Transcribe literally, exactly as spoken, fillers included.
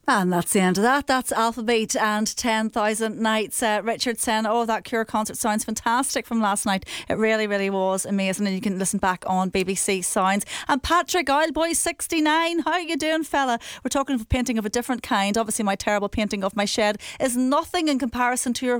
And that's the end of that. That's Alphabet and ten thousand Nights. Uh, Richard saying, oh, that Cure concert sounds fantastic from last night. It really, really was amazing. And you can listen back on B B C Sounds. And Patrick Oilboy sixty-nine, how you doing, fella? We're talking of a painting of a different kind. Obviously, my terrible painting of my shed is nothing in comparison to your